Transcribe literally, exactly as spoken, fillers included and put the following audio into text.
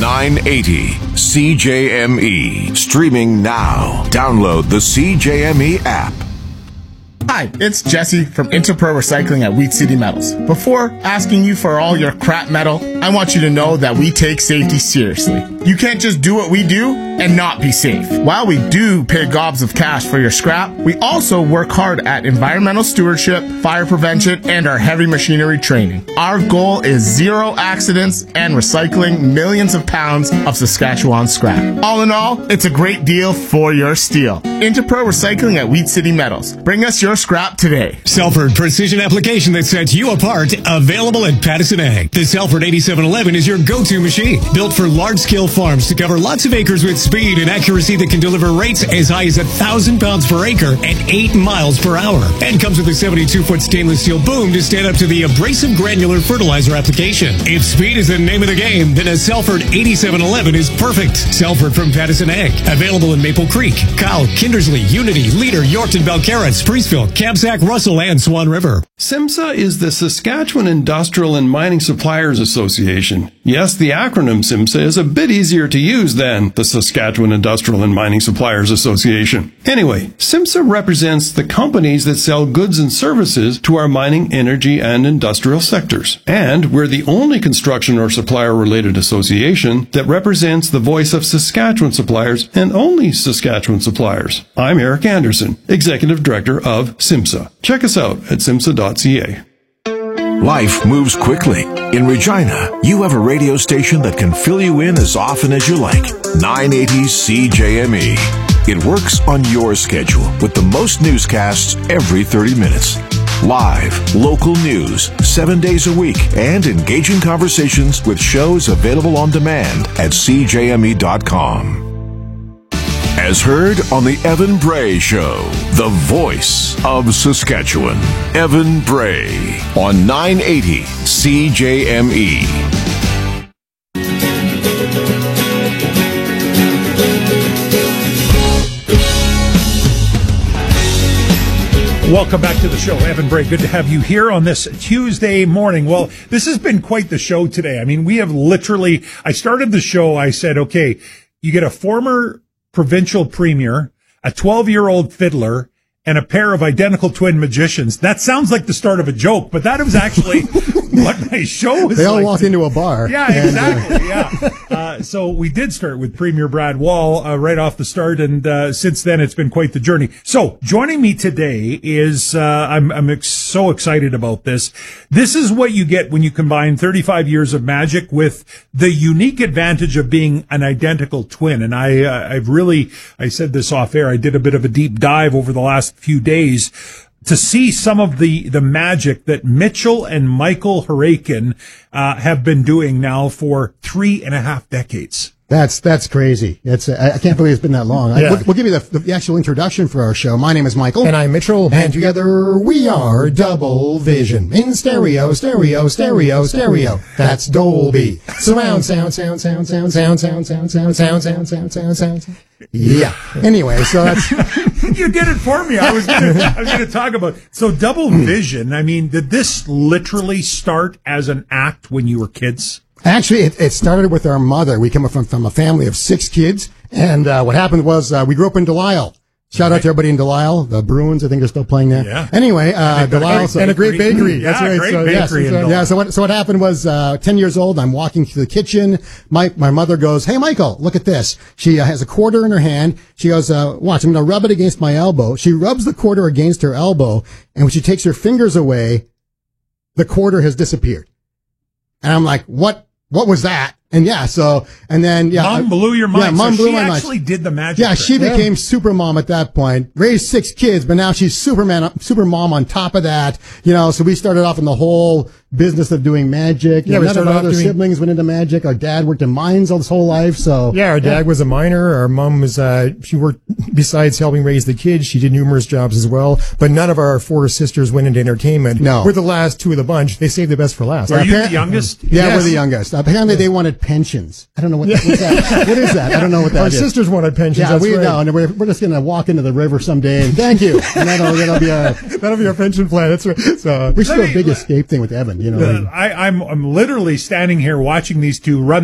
nine eighty C J M E. Streaming now. Download the C J M E app. Hi, it's Jesse from Interpro Recycling at Wheat City Metals. Before asking you for all your crap metal, I want you to know that we take safety seriously. You can't just do what we do and not be safe. While we do pay gobs of cash for your scrap, we also work hard at environmental stewardship, fire prevention, and our heavy machinery training. Our goal is zero accidents and recycling millions of pounds of Saskatchewan scrap. All in all, it's a great deal for your steel. Interpro Recycling at Wheat City Metals. Bring us your scrap today. Selford Precision Application that sets you apart. Available at Patterson Ag. The Selford eighty-seven eleven is your go-to machine. Built for large-scale farms to cover lots of acres with speed and accuracy that can deliver rates as high as one thousand pounds per acre at eight miles per hour. And comes with a seventy-two foot stainless steel boom to stand up to the abrasive granular fertilizer application. If speed is the name of the game, then a Selford eighty-seven eleven is perfect. Selford from Patterson Ag. Available in Maple Creek, Kyle, Kindersley, Unity, Leader, Yorkton, Belcarrot, Priestfield, Kamsack, Russell, and Swan River. SIMSA is the Saskatchewan Industrial and Mining Suppliers Association. Yes, the acronym SIMSA is a bit easier to use than the Saskatchewan Industrial and Mining Suppliers Association. Anyway, SIMSA represents the companies that sell goods and services to our mining, energy, and industrial sectors. And we're the only construction or supplier-related association that represents the voice of Saskatchewan suppliers and only Saskatchewan suppliers. I'm Eric Anderson, Executive Director of SIMSA. Check us out at simsa dot c a. Life moves quickly. In Regina, you have a radio station that can fill you in as often as you like. nine eighty C J M E. It works on your schedule with the most newscasts every thirty minutes. Live, local news, seven days a week, and engaging conversations with shows available on demand at c j m e dot com. As heard on the Evan Bray Show, the voice of Saskatchewan. Evan Bray on nine eighty C J M E. Welcome back to the show. Evan Bray, good to have you here on this Tuesday morning. Well, this has been quite the show today. I mean, we have literally, I started the show, I said, okay, you get a former provincial premier, a twelve-year-old fiddler, and a pair of identical twin magicians. That sounds like the start of a joke, but that was actually what my show was. They all like. walked into a bar. Yeah, exactly. yeah. Uh, so we did start with Premier Brad Wall uh, right off the start, and uh, since then it's been quite the journey. So joining me today is uh, I'm I'm ex- so excited about this. This is what you get when you combine thirty-five years of magic with the unique advantage of being an identical twin. And I uh, I've really I said this off air. I did a bit of a deep dive over the last few days to see some of the, the magic that Mitchell and Michael Harakin uh, have been doing now for three and a half decades. That's that's crazy. It's uh, I can't believe it's been that long. Yeah. I, we'll, we'll give you the, the actual introduction for our show. My name is Michael. And I'm Mitchell. And together we are Double Vision. In stereo, stereo, stereo, stereo. That's Dolby. Surround sound, sound, sound, sound, sound, sound, sound, sound, sound, sound, sound, sound, sound, sound. Yeah. Anyway, so that's... You did it for me. I was gonna, I was going to talk about... So Double Vision, I mean, did this literally start as an act when you were kids? Actually, it, it started with our mother. We come from, from a family of six kids. And uh, what happened was uh, we grew up in Delisle. Shout out to everybody in Delisle. The Bruins, I think, are still playing there. Yeah. Anyway, uh, Delisle. So and a great bakery. Yeah, That's right. great so, bakery yes, in so, yeah, so what, so what happened was, uh, ten years old, I'm walking to the kitchen. My, my mother goes, "Hey, Michael, look at this." She uh, has a quarter in her hand. She goes, uh, watch, I'm going to rub it against my elbow. She rubs the quarter against her elbow. And when she takes her fingers away, the quarter has disappeared. And I'm like, what, what was that? And yeah, so, and then, yeah. Mom blew your mind. Yeah, mom so blew she my mind. actually did the magic. Yeah, trick. she became super mom at that point. Raised six kids, but now she's Superman, super mom on top of that. You know, so we started off in the whole business of doing magic. Yeah, and we none started of our off other doing- siblings went into magic. Our dad worked in mines all his whole life, so. Yeah, our dad was a miner. Our mom was, uh, she worked, besides helping raise the kids, she did numerous jobs as well. But none of our four sisters went into entertainment. No. We're the last two of the bunch. They saved the best for last. Are you Appar- the youngest? Yeah, Yes. we're the youngest. Apparently they wanted pensions. I don't know what, what's that. What is that? I don't know what that Our is. sisters wanted pensions. Yeah, that's we right. know, and we're, we're just going to walk into the river someday and thank you. And that'll, that'll be our, That'll be our pension plan. That's right. So, we should do Let a big me- escape thing with Evan, you know. Uh, I, I'm I'm literally standing here watching these two run